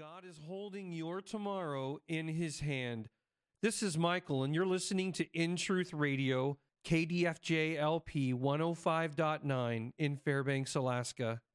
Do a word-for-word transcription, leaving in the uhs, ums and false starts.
God is holding your tomorrow in his hand. This is Michael, and you're listening to In Truth Radio, K D F J L P one oh five point nine in Fairbanks, Alaska.